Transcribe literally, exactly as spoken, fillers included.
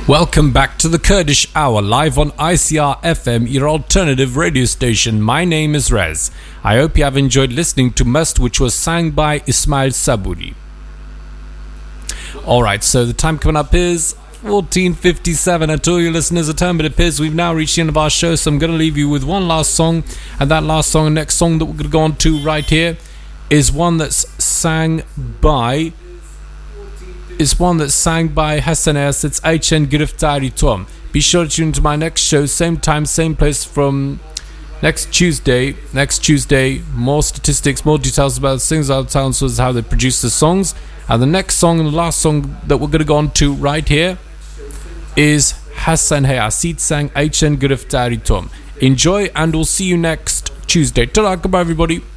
Welcome back to the Kurdish Hour, live on I C R F M, your alternative radio station. My name is Rez. I hope you have enjoyed listening to Must, which was sang by Ismail Saburi. Alright, so the time coming up is fourteen fifty-seven. I told you listeners, the time it appears we've now reached the end of our show, so I'm going to leave you with one last song. And that last song, the next song that we're going to go on to right here, is one that's sang by... It's one that's sang by Hassan S. It's H N Giriftari Tom. Be sure to tune into my next show, same time, same place from next Tuesday. Next Tuesday, more statistics, more details about the singers out of town, so how they produce the songs. And the next song and the last song that we're going to go on to right here is Hassan Hayasit sang H N Giriftari Tom. Enjoy, and we'll see you next Tuesday. Ta-ra, goodbye everybody.